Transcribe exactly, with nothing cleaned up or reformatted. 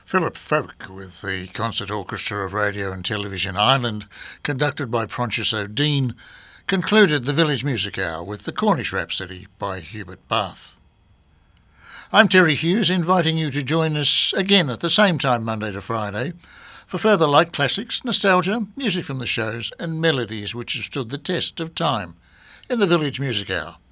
Philip Folk with the Concert Orchestra of Radio and Television Ireland, conducted by Proinsias O'Dean, concluded the Village Music Hour with the Cornish Rhapsody by Hubert Bath. I'm Terry Hughes, inviting you to join us again at the same time Monday to Friday for further light classics, nostalgia, music from the shows and melodies which have stood the test of time in the Village Music Hour.